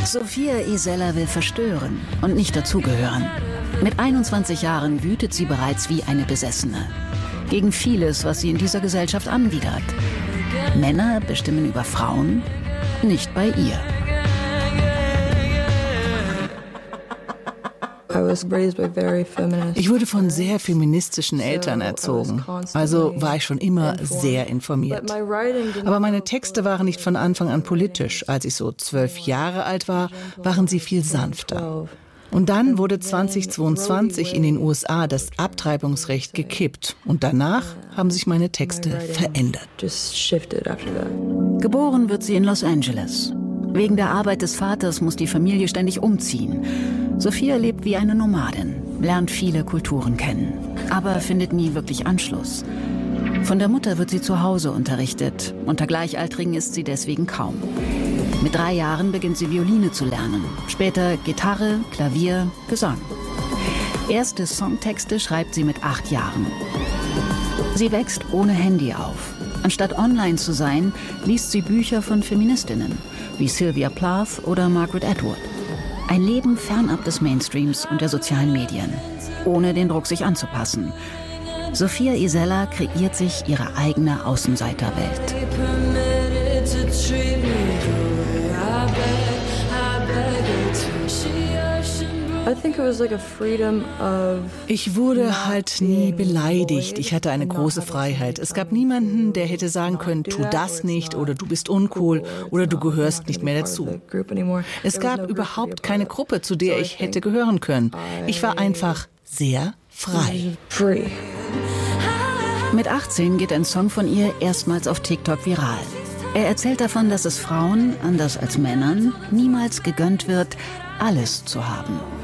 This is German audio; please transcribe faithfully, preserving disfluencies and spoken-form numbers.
Sophia Isella will verstören und nicht dazugehören. Mit einundzwanzig Jahren wütet sie bereits wie eine Besessene. Gegen vieles, was sie in dieser Gesellschaft anwidert. Männer bestimmen über Frauen, nicht bei ihr. Ich wurde von sehr feministischen Eltern erzogen, also war ich schon immer sehr informiert. Aber meine Texte waren nicht von Anfang an politisch. Als ich so zwölf Jahre alt war, waren sie viel sanfter. Und dann wurde zweitausendzweiundzwanzig in den U S A das Abtreibungsrecht gekippt. Und danach haben sich meine Texte verändert. Geboren wird sie in Los Angeles. Wegen der Arbeit des Vaters muss die Familie ständig umziehen. Sophia lebt wie eine Nomadin, lernt viele Kulturen kennen, aber findet nie wirklich Anschluss. Von der Mutter wird sie zu Hause unterrichtet. Unter Gleichaltrigen ist sie deswegen kaum. Mit drei Jahren beginnt sie Violine zu lernen, später Gitarre, Klavier, Gesang. Erste Songtexte schreibt sie mit acht Jahren. Sie wächst ohne Handy auf. Anstatt online zu sein, liest sie Bücher von Feministinnen, wie Sylvia Plath oder Margaret Atwood. Ein Leben fernab des Mainstreams und der sozialen Medien, ohne den Druck, sich anzupassen. Sophia Isella kreiert sich ihre eigene Außenseiterwelt. Ich wurde halt nie beleidigt. Ich hatte eine große Freiheit. Es gab niemanden, der hätte sagen können, tu das nicht oder du bist uncool oder du gehörst nicht mehr dazu. Es gab überhaupt keine Gruppe, zu der ich hätte gehören können. Ich war einfach sehr frei. Mit achtzehn geht ein Song von ihr erstmals auf TikTok viral. Er erzählt davon, dass es Frauen, anders als Männern, niemals gegönnt wird, alles zu haben.